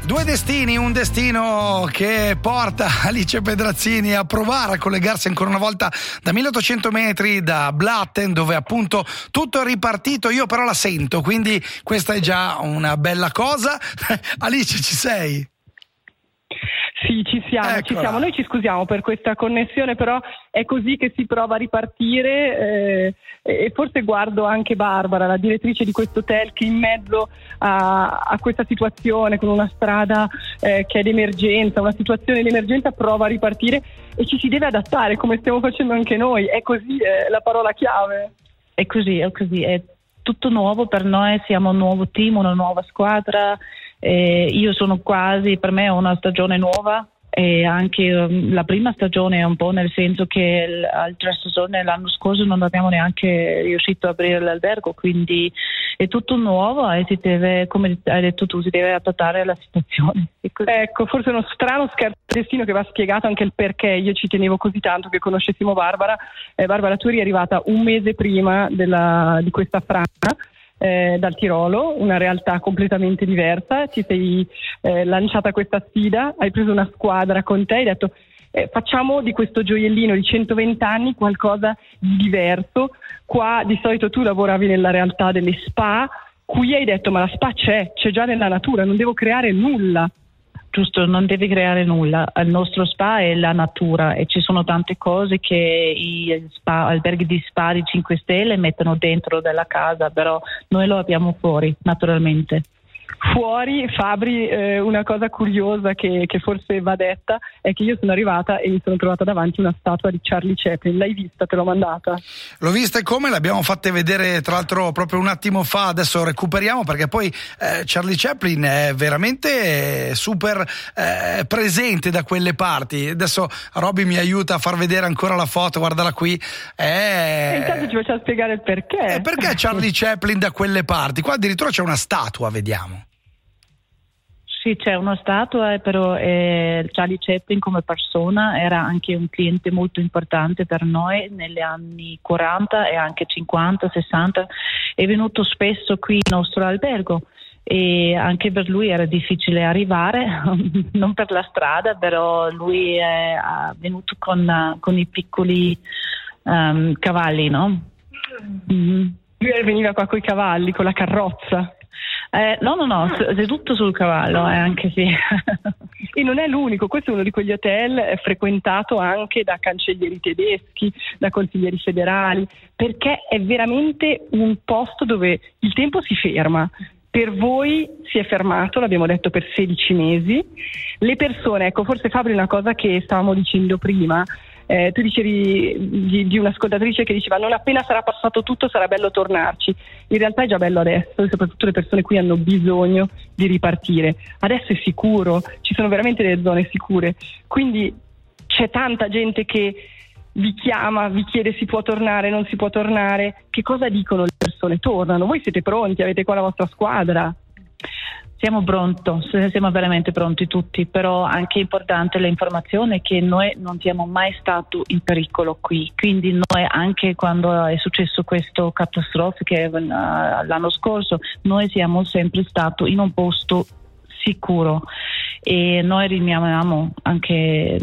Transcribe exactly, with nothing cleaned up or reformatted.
Due destini, un destino che porta Alice Pedrazzini a provare a collegarsi ancora una volta da milleottocento metri da Blatten, dove appunto tutto è ripartito. Io però la sento, quindi questa è già una bella cosa. Alice, ci sei? Sì, ci siamo, Eccola. ci siamo. Noi ci scusiamo per questa connessione, però è così che si prova a ripartire, eh, e forse guardo anche Barbara, la direttrice di questo hotel, che in mezzo a, a questa situazione, con una strada eh, che è d'emergenza, una situazione di emergenza, prova a ripartire e ci si deve adattare, come stiamo facendo anche noi. È così, è la parola chiave. È così, è così, è tutto nuovo per noi, siamo un nuovo team, una nuova squadra. Eh, io sono quasi, per me è una stagione nuova, e anche um, la prima stagione è un po', nel senso che l'altra stagione, l'anno scorso, non abbiamo neanche riuscito a aprire l'albergo, quindi è tutto nuovo e si deve, come hai detto tu, si deve adattare alla situazione. Ecco, forse uno strano scherzo di destino che va spiegato anche il perché io ci tenevo così tanto che conoscessimo Barbara. Eh, Barbara, tu eri arrivata un mese prima della, di questa frana. Eh, dal Tirolo, una realtà completamente diversa, ti sei eh, lanciata questa sfida, hai preso una squadra con te, hai detto eh, facciamo di questo gioiellino di centoventi anni qualcosa di diverso. Qua di solito tu lavoravi nella realtà delle spa, qui hai detto ma la spa c'è, c'è già nella natura, non devo creare nulla. Giusto, non devi creare nulla. Il nostro spa è la natura e ci sono tante cose che i spa, alberghi di spa di cinque stelle mettono dentro della casa, però noi lo abbiamo fuori, naturalmente. Fuori, Fabri, eh, una cosa curiosa che, che forse va detta è che io sono arrivata e mi sono trovata davanti una statua di Charlie Chaplin. L'hai vista? Te l'ho mandata? L'ho vista, e come? L'abbiamo fatte vedere tra l'altro proprio un attimo fa. Adesso recuperiamo, perché poi eh, Charlie Chaplin è veramente super eh, presente da quelle parti. Adesso Robby mi aiuta a far vedere ancora la foto, guardala qui. È... E intanto ci facciamo spiegare il perché. Eh, perché Charlie Chaplin da quelle parti? Qua addirittura c'è una statua, vediamo. Sì, c'è una statua, però eh, Charlie Chaplin come persona era anche un cliente molto importante per noi negli anni quaranta e anche cinquanta, sessanta. È venuto spesso qui al nostro albergo e anche per lui era difficile arrivare, non per la strada, però lui è venuto con, con i piccoli um, cavalli, no? Mm-hmm. Lui veniva qua con i cavalli, con la carrozza. Eh, no, no, no, seduto sul cavallo, eh, anche sì. E non è l'unico, questo è uno di quegli hotel eh, frequentato anche da cancellieri tedeschi, da consiglieri federali, perché è veramente un posto dove il tempo si ferma. Per voi si è fermato, l'abbiamo detto, per sedici mesi. Le persone, ecco, forse Fabri, una cosa che stavamo dicendo prima, Eh, tu dicevi di, di un'ascoltatrice che diceva non appena sarà passato tutto sarà bello tornarci. In realtà è già bello adesso, e soprattutto le persone qui hanno bisogno di ripartire. Adesso è sicuro, ci sono veramente delle zone sicure, quindi c'è tanta gente che vi chiama, vi chiede si può tornare, non si può tornare. Che cosa dicono le persone? Tornano? Voi siete pronti? Avete qua la vostra squadra? Siamo pronti, siamo veramente pronti tutti, però anche importante l'informazione che noi non siamo mai stati in pericolo qui, quindi noi anche quando è successo questo catastrofe che uh, l'anno scorso, noi siamo sempre stati in un posto sicuro e noi rimaniamo anche